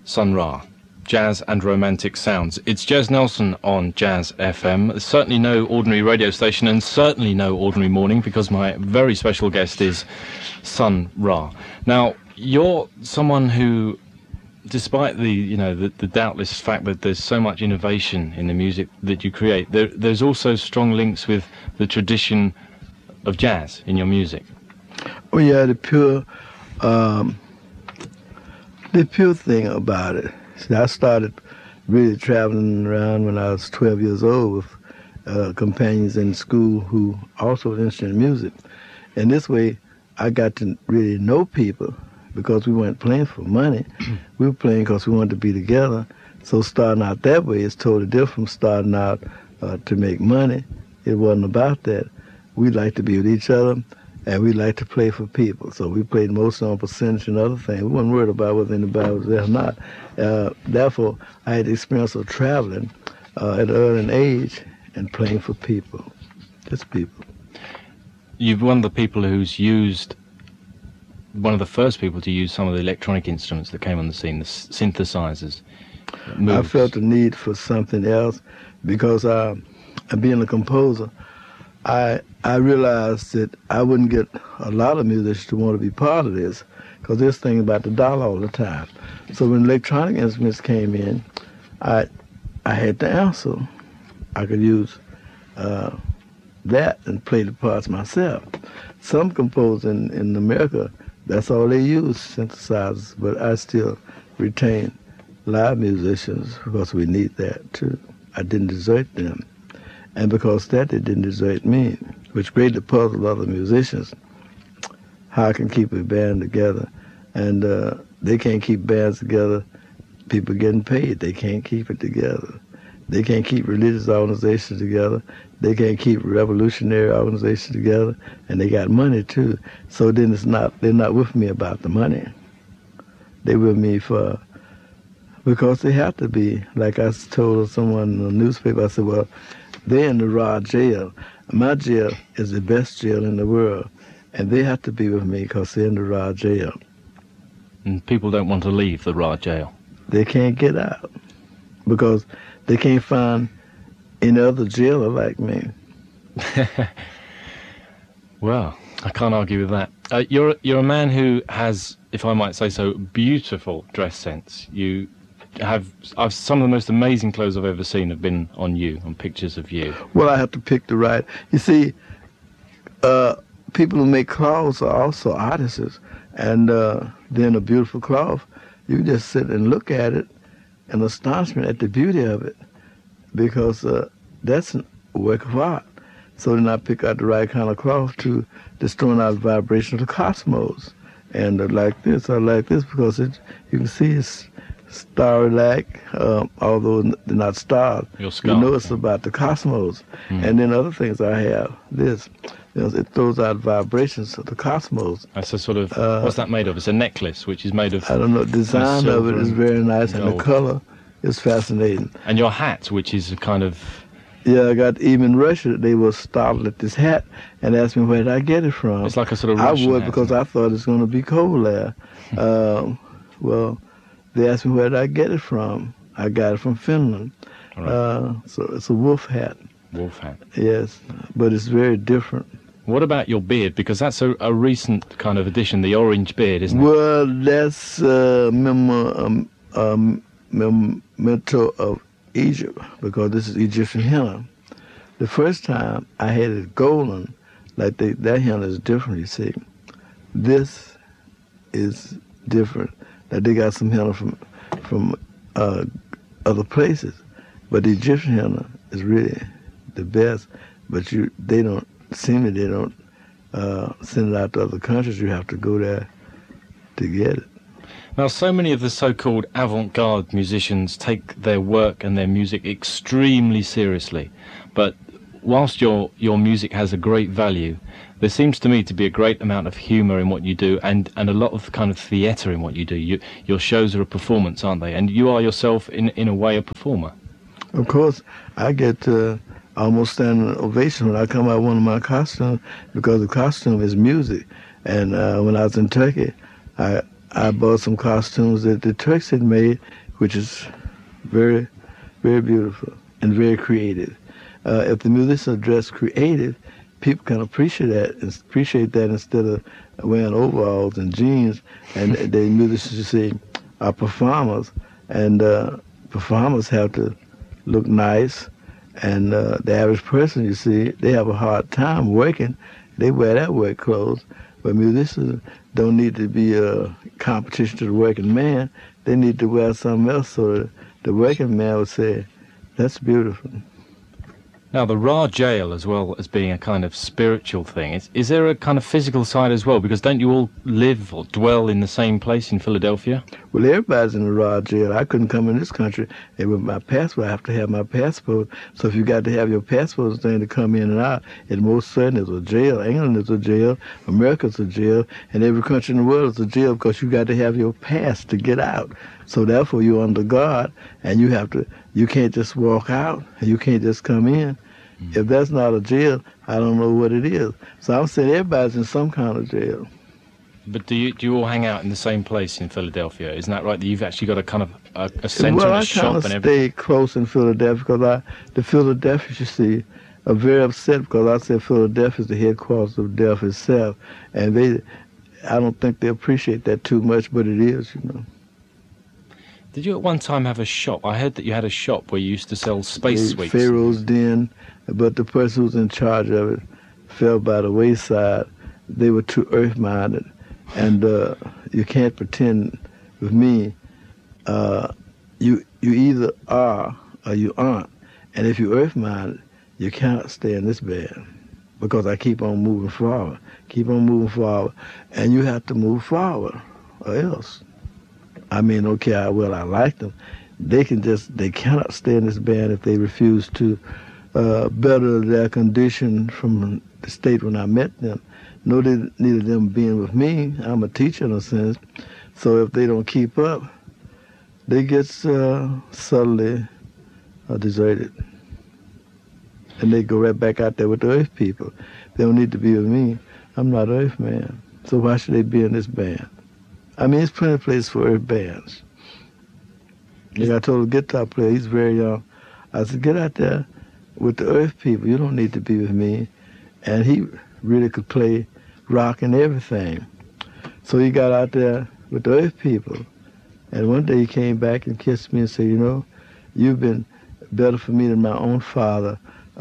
Sun Ra, jazz and romantic sounds. It's Jez Nelson on Jazz FM. There's certainly no ordinary radio station and certainly no ordinary morning because my very special guest is Sun Ra. Now, you're someone who, despite the doubtless fact that there's so much innovation in the music that you create, there's also strong links with the tradition of jazz in your music. Oh yeah, the pure thing about it. See, I started really traveling around when I was 12 years old with companions in school who also were interested in music. And this way, I got to really know people because we weren't playing for money. We were playing because we wanted to be together. So starting out that way is totally different from starting out to make money. It wasn't about that. We like to be with each other, and we like to play for people. So we played mostly on percentage and other things. We weren't worried about whether anybody was there or not. Therefore, I had the experience of traveling at an early age and playing for people, just people. You've one of the people who's used, one of the first people to use some of the electronic instruments that came on the scene, the synthesizers. I felt the need for something else because being a composer, I realized that I wouldn't get a lot of musicians to want to be part of this because they're thinking about the dollar all the time. So when electronic instruments came in, I had to answer. I could use that and play the parts myself. Some composers in America, that's all they use, synthesizers, but I still retain live musicians because we need that too. I didn't desert them. And because that, they didn't desert me, which created the puzzle of other musicians, how I can keep a band together. And they can't keep bands together, people getting paid. They can't keep it together. They can't keep religious organizations together. They can't keep revolutionary organizations together. And they got money, too. So then they're not with me about the money. They're with me because they have to be. Like I told someone in the newspaper, I said, well, they're in the Ra jail. My jail is the best jail in the world, and they have to be with me because they're in the Ra jail. And people don't want to leave the Ra jail. They can't get out because they can't find any other jailer like me. Well, I can't argue with that. You're a man who has, if I might say so, beautiful dress sense. You have some of the most amazing clothes I've ever seen have been on you, on pictures of you. Well, I have to pick the right. You see, people who make clothes are also artists, and then a beautiful cloth, you just sit and look at it in astonishment at the beauty of it, because that's a work of art. So then I pick out the right kind of cloth to destroy out the vibration of the cosmos. And I like this because you can see it's starry-like, although they're not stars. Your scarf, you know it's about the cosmos. And then other things I have, it throws out vibrations of the cosmos. That's a sort of, what's that made of? It's a necklace, which is made of... I don't know, the design of it is very nice, and the color is fascinating. And your hat, which is a kind of... Yeah, I got, even in Russia, they were startled at this hat and asked me where did I get it from. It's like a sort of Russian I would hat, because I thought it's going to be cold there. Well, they asked me where did I get it from. I got it from Finland. Right. So it's a wolf hat. Wolf hat. Yes, but it's very different. What about your beard? Because that's a recent kind of addition, the orange beard, isn't it? Well, that's memento of Egypt, because this is Egyptian henna. The first time I had it golden, like that henna is different, you see. This is different. Now they got some henna from other places, but the Egyptian henna is really the best. But they don't send it out to other countries. You have to go there to get it. Now, so many of the so-called avant-garde musicians take their work and their music extremely seriously, but whilst your music has a great value, there seems to me to be a great amount of humour in what you do, and a lot of kind of theatre in what you do. Your shows are a performance, aren't they? And you are yourself, in a way, a performer. Of course, I get almost standing ovation when I come out one of my costumes, because the costume is music. And when I was in Turkey, I I bought some costumes that the Turks had made, which is very, very beautiful and very creative. If the musicians are dressed creative, people can appreciate that instead of wearing overalls and jeans. And the musicians, you see, are performers, and performers have to look nice. And the average person, you see, they have a hard time working. They wear their work clothes. But musicians don't need to be a competition to the working man. They need to wear something else so that the working man would say, that's beautiful. Now, the Ra jail, as well as being a kind of spiritual thing, is there a kind of physical side as well? Because don't you all live or dwell in the same place in Philadelphia? Well, everybody's in the Ra jail. I couldn't come in this country, and with my passport, I have to have my passport. So if you got to have your passport thing to come in and out, it most certainly is a jail. England is a jail, America's a jail, and every country in the world is a jail because you got to have your pass to get out. So therefore, you're under guard, and you can't just walk out, and you can't just come in. If that's not a jail, I don't know what it is. So I'm saying everybody's in some kind of jail. But do you all hang out in the same place in Philadelphia? Isn't that right? That you've actually got a kind of a centre and a shop and everything? Well, I kind of stay close in Philadelphia because the Philadelphians, you see, are very upset because I said Philadelphia is the headquarters of death itself, and I don't think they appreciate that too much, but it is, you know. Did you at one time have a shop? I heard that you had a shop where you used to sell space sweets. Pharaoh's Den, but the person who was in charge of it fell by the wayside. They were too earth-minded, and you can't pretend with me. You either are or you aren't, and if you're earth-minded, you cannot stay in this band because I keep on moving forward, and you have to move forward or else. I mean, don't care how well I like them. They cannot stay in this band if they refuse to better their condition from the state when I met them. No, they needed them being with me. I'm a teacher in a sense. So if they don't keep up, they get subtly deserted. And they go right back out there with the earth people. They don't need to be with me. I'm not an earth man. So why should they be in this band? I mean, there's plenty of places for earth bands. Like I told a guitar player, he's very young, I said, get out there with the earth people. You don't need to be with me. And he really could play rock and everything. So he got out there with the earth people. And one day he came back and kissed me and said, you know, you've been better for me than my own father.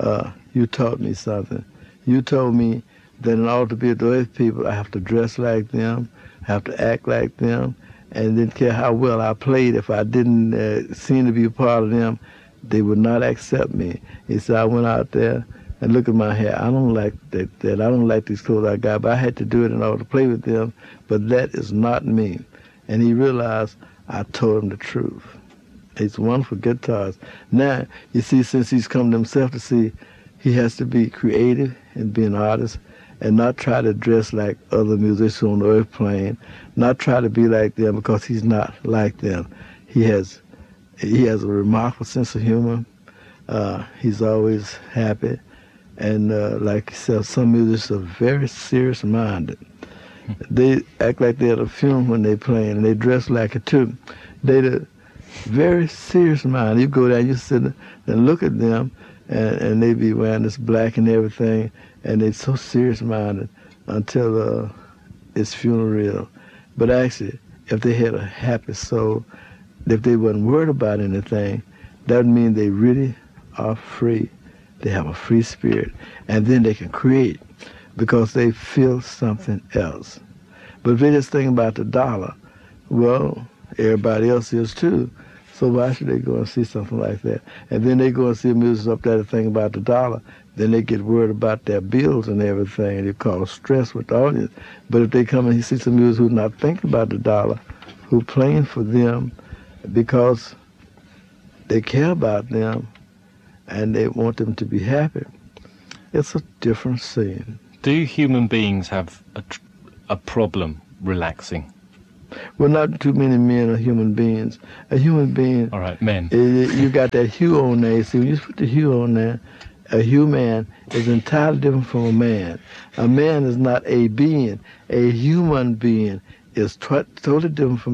You taught me something. You told me that in order to be with the earth people, I have to dress like them, have to act like them, and didn't care how well I played. If I didn't seem to be a part of them, they would not accept me. He said, I went out there and look at my hair. I don't like that. I don't like these clothes I got, but I had to do it in order to play with them. But that is not me. And he realized I told him the truth. He's a wonderful guitarist. Now, you see, since he's come to himself to see he has to be creative and be an artist, and not try to dress like other musicians on the earth plane, not try to be like them because he's not like them. He has a remarkable sense of humor. He's always happy. And like he said, some musicians are very serious-minded. They act like they're at a funeral when they're playing, and they dress like it too. They're very serious-minded. You go there and you sit and look at them, and they be wearing this black and everything, and they're so serious-minded until it's funereal. But actually, if they had a happy soul, if they wasn't worried about anything, that would mean they really are free. They have a free spirit. And then they can create because they feel something else. But if they just think about the dollar, well, everybody else is too. So why should they go and see something like that? And then they go and see a musician up there to think about the dollar. Then they get worried about their bills and everything, and they cause stress with the audience. But if they come and see some musicians who's not thinking about the dollar, who playing for them because they care about them and they want them to be happy, it's a different scene. Do human beings have a problem relaxing? Well, not too many men are human beings. A human being... All right, men. You got that hue on there. See, when you put the hue on there, a human is entirely different from a man. A man is not a being. A human being is totally different from